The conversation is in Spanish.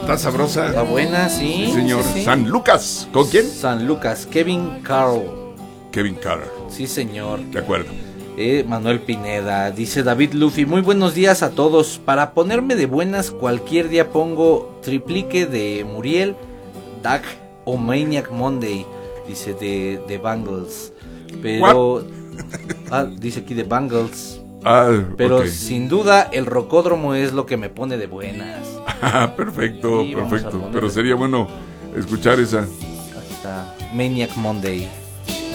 Está sabrosa. Está buena, sí. Sí, señor. Sí, sí. San Lucas. ¿Con quién? San Lucas, Kevin Carl. Kevin Carter. Sí, señor. De acuerdo. Manuel Pineda, dice David Luffy, muy buenos días a todos. Para ponerme de buenas, cualquier día pongo triplique de Muriel, Duck o Maniac Monday, dice de Bangles. Pero dice aquí de Bangles. Pero okay. Sin duda el Rocódromo es lo que me pone de buenas. Perfecto, Sí, perfecto. Pero sería bueno escuchar esa. Aquí está Maniac Monday.